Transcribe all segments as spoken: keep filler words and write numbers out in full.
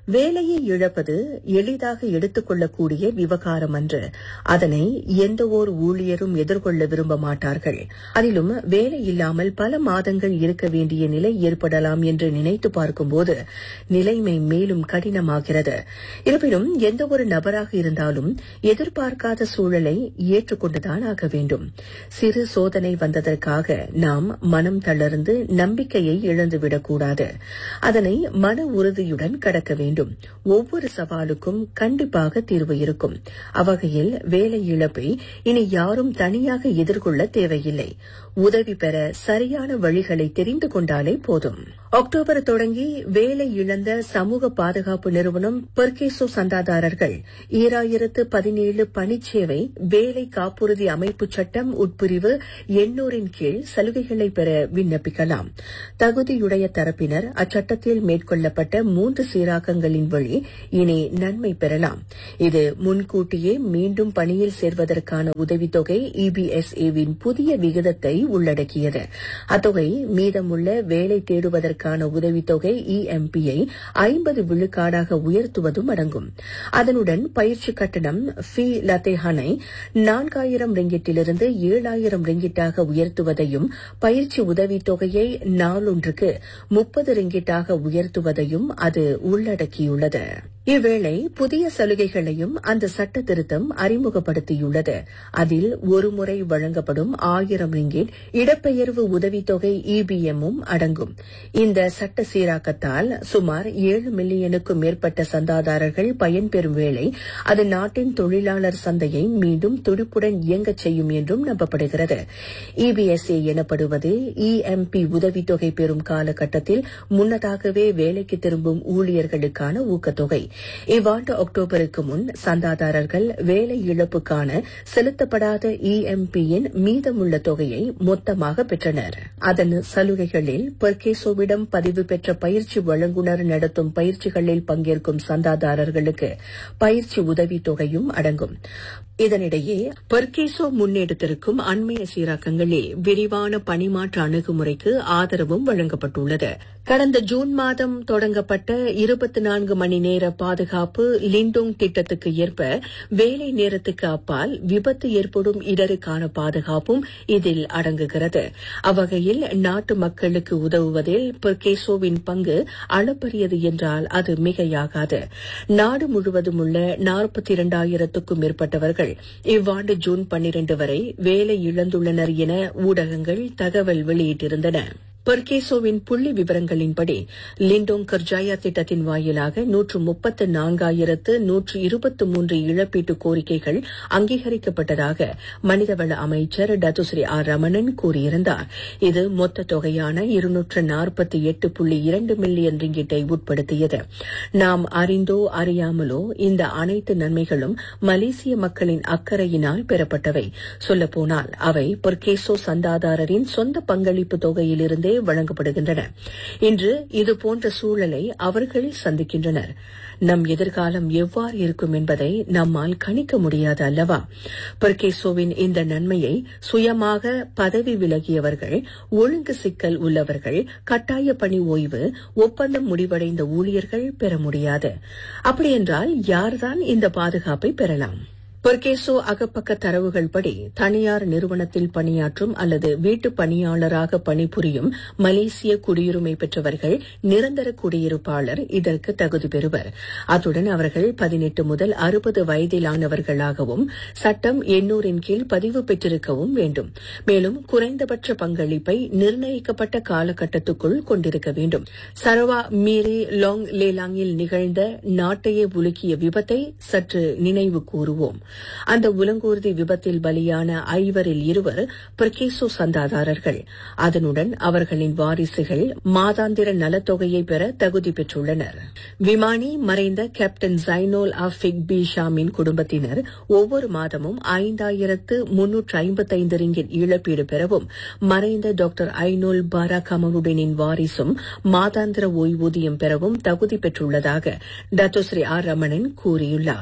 வேலையை இழப்பது எளிதாக எடுத்துக் கொள்ளக்கூடிய விவகாரம் அன்று. அதனை எந்த ஓர் ஊழியரும் எதிர்கொள்ள விரும்ப மாட்டார்கள். அதிலும் வேலை இல்லாமல் பல மாதங்கள் இருக்க வேண்டிய நிலை ஏற்படலாம் என்று நினைத்து பார்க்கும்போது நிலைமை மேலும் கடினமாகிறது. இருப்பினும் எந்த ஒரு நபராக இருந்தாலும் எதிர்பார்க்காத சூழலை ஏற்றுக்கொண்டுதான் ஆக வேண்டும். சிறு சோதனை வந்ததற்காக நாம் மனம் தளர்ந்து நம்பிக்கையை இழந்துவிடக்கூடாது. அதனை மன உறுதியுடன் கடக்க வேண்டும். ஒவ்வொரு சவாலுக்கும் கண்டிப்பாக தீர்வு இருக்கும். அவ்வகையில் வேலை இழப்பை இனி யாரும் தனியாக எதிர்கொள்ள தேவையில்லை. உதவி பெற சரியான வழிகளை தெரிந்து கொண்டாலே போதும். அக்டோபர் தொடங்கி வேலை இழந்த சமூக பாதுகாப்பு நிறுவனம் பெர்கேசோ சந்தாதாரர்கள் ஈராயிரத்து பதினேழு பணிச்சேவை வேலை காப்புறுதி அமைப்பு சட்டம் உட்பிரிவு எண்ணூறின் கீழ் சலுகைகளை பெற விண்ணப்பிக்கலாம். தகுதியுடைய தரப்பினர் அச்சட்டத்தில் மேற்கொள்ளப்பட்ட மூன்று சீராக்கங்களின் வழி இனி நன்மை பெறலாம். இது முன்கூட்டியே மீண்டும் பணியில் சேர்வதற்கான உதவித்தொகை இபிஎஸ்ஏவின் புதிய விகிதத்தை உள்ளடக்கியது. அத்தொகை மீதமுள்ள வேலை தேடுவதற்கான உதவித்தொகை இஎம்பியை ஐம்பது விழுக்காடாக உயர்த்துவதும் அடங்கும். அதனுடன் பயிற்சி கட்டணம் ஃபீ லத்தேஹானை நான்காயிரம் ரிங்கிட்டிலிருந்து ஏழாயிரம் ரிங்கிட்டாக உயர்த்துவதையும் பயிற்சி உதவித்தொகையை நாளொன்றுக்கு முப்பது ரிங்கிட்டாக உயர்த்துவதையும் அது உள்ளடக்கியுள்ளது. இவ்வேளை புதிய சலுகைகளையும் அந்த சட்ட திருத்தம் அறிமுகப்படுத்தியுள்ளது. அதில் ஒருமுறை வழங்கப்படும் ஆயிரம் ரிங்கிட் இடப்பெயர்வு உதவித்தொகை இபிஎம்மும் அடங்கும். இந்த சட்ட சீராக்கத்தால் சுமார் ஏழு மில்லியனுக்கும் மேற்பட்ட சந்தாதாரர்கள் பயன்பெறும் வேளை அது நாட்டின் தொழிலாளர் சந்தையை மீண்டும் துடிப்புடன் இயங்கச் செய்யும் என்றும் நம்பப்படுகிறது. இபிஎஸ்ஏ எனப்படுவது இஎம்பி உதவித்தொகை பெறும் காலகட்டத்தில் முன்னதாகவே வேலைக்கு திரும்பும் ஊழியர்களுக்கான ஊக்கத்தொகை. இவ்வாண்டு அக்டோபருக்கு முன் சந்தாதாரர்கள் வேலை இழப்புக்கான செலுத்தப்படாத இஎம்பியின் மீதமுள்ள தொகையை மொத்தமாக பெற்றனர். அதன் சலுகைகளில் பெர்கேசோவிடம் பதிவு பெற்ற பயிற்சி வழங்குநர் நடத்தும் பயிற்சிகளில் பங்கேற்கும் சந்தாதாரர்களுக்கு பயிற்சி உதவித்தொகையும் அடங்கும். இதனிடையே பெர்கேசோ முன்னெடுத்திருக்கும் அண்மைய சீராக்கங்களில் விரிவான பணிமாற்ற அணுகுமுறைக்கு ஆதரவும் வழங்கப்பட்டுள்ளது. கடந்த ஜூன் மாதம் தொடங்கப்பட்ட இருபத்தி நான்கு மணி நேர பாதுகாப்பு லிண்டோங் திட்டத்துக்கு ஏற்ப வேலை நேரத்துக்கு அப்பால் விபத்து ஏற்படும் இடருக்கான பாதுகாப்பும் இதில் அடங்குகிறது. அவ்வகையில் நாட்டு மக்களுக்கு உதவுவதில் பெர்கேசோவின் பங்கு அளப்பரியது என்றால் அது மிகையாகாது. நாடு முழுவதும் உள்ள நாற்பத்தி இரண்டாயிரத்துக்கும் மேற்பட்டவர்கள் இவ்வாண்டு ஜூன் பன்னிரண்டு வரை வேலை இழந்துள்ளனர் என ஊடகங்கள் தகவல் வெளியிட்டிருந்தன. பெர்கேசோவின் புள்ளி விவரங்களின்படி லிண்டோங் கர்ஜாயா திட்டத்தின் வாயிலாக நூற்று முப்பத்து நான்காயிரத்து நூற்று இருபத்தி மூன்று இழப்பீட்டு கோரிக்கைகள் அங்கீகரிக்கப்பட்டதாக மனிதவள அமைச்சர் டத்துஸ்ரீ ஆர் ரமணன் கூறியிருந்தார். இது மொத்த தொகையான இருநூற்று நாற்பத்தி எட்டு புள்ளி இரண்டு மில்லியன் ரிங்கிட்டை உட்படுத்தியது. நாம் அறிந்தோ அறியாமலோ இந்த அனைத்து நன்மைகளும் மலேசிய மக்களின் அக்கறையினால் பெறப்பட்டவை. சொல்லப்போனால் அவை பெர்கேசோ சந்தாதாரரின் சொந்த பங்களிப்பு தொகையிலிருந்தே வழங்கப்படுகின்றன. இன்று இதுபோன்ற சூழலை அவர்கள் சந்திக்கின்றனர். நம் எதிர்காலம் எவ்வாறு இருக்கும் என்பதை நம்மால் கணிக்க முடியாது அல்லவா? பெர்கேசோவின் இந்த நன்மையை சுயமாக பதவி விலகியவர்கள், ஒழுங்கு சிக்கல் உள்ளவர்கள், கட்டாய பணி ஓய்வு, ஒப்பந்தம் முடிவடைந்த ஊழியர்கள் பெற முடியாது. அப்படியென்றால் யார்தான் இந்த பாதுகாப்பை பெறலாம்? பெர்கேசோ அகப்பக்க தரவுகள் படி தனியார் நிறுவனத்தில் பணியாற்றும் அல்லது வீட்டு பணியாளராக பணிபுரியும் மலேசிய குடியுரிமை பெற்றவர்கள் நிரந்தர குடியிருப்பாளர் இதற்கு தகுதி பெறுவர். அத்துடன் அவர்கள் பதினெட்டு முதல் அறுபது வயதிலானவர்களாகவும் சட்டம் எண்ணூறின் கீழ் பதிவு பெற்றிருக்கவும் வேண்டும். மேலும் குறைந்தபட்ச பங்களிப்பை நிர்ணயிக்கப்பட்ட காலகட்டத்துக்குள் கொண்டிருக்க வேண்டும். சரவா மீரி லாங் லேலாங்கில் நிகழ்ந்த நாட்டையே உலுக்கிய விபத்தை சற்று நினைவு கூறுவோம். அந்த உலங்கூர்தி விபத்தில் பலியான ஐவரில் இருவர் பெர்கேசோ சந்தாதாரர்கள். அதனுடன் அவர்களின் வாரிசுகள் மாதாந்திர நலத்தொகையை பெற தகுதி பெற்றுள்ளனர். விமானி மறைந்த கேப்டன் ஜைனோல் அஃபிக் பி ஷாமின் குடும்பத்தினர் ஒவ்வொரு மாதமும் ஐந்தாயிரத்து முன்னூற்று ஐம்பத்தைந்து ரிங்கிட் இழப்பீடு பெறவும், மறைந்த டாக்டர் ஐனோல் பாரா கமருடனின் வாரிசும் மாதாந்திர ஓய்வூதியம் பெறவும் தகுதி பெற்றுள்ளதாக டத்துஸ்ரீ ஆர் ரமணன் கூறியுள்ளார்.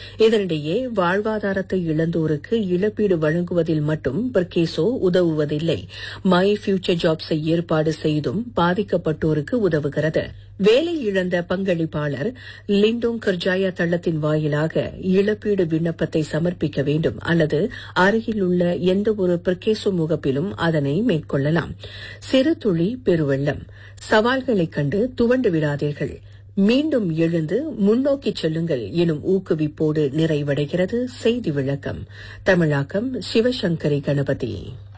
இதனிடையே வாழ்வாதாரத்தை இழந்தோருக்கு இழப்பீடு வழங்குவதில் மட்டும் பெர்கேசோ உதவுவதில்லை. மை ஃபியூச்சர் ஜாப்ஸை ஏற்பாடு செய்தும் பாதிக்கப்பட்டோருக்கு உதவுகிறது. வேலை இழந்த பங்களிப்பாளர் லிண்டோங் கர்ஜாயா தளத்தின் வாயிலாக இழப்பீடு விண்ணப்பத்தை சமர்ப்பிக்க வேண்டும் அல்லது அருகில் உள்ள எந்தவொரு பெர்கேசோ முகப்பிலும் அதனை மேற்கொள்ளலாம். சிறு துளி பெருவெள்ளம். சவால்களைக் கண்டு துவண்டு விடாதீர்கள். மீண்டும் எழுந்து முன்னோக்கிச் செல்லுங்கள் எனும் ஊக்குவிப்போடு நிறைவடைகிறது செய்தி விளக்கம். தமிழாக்கம் சிவசங்கரி கணபதி.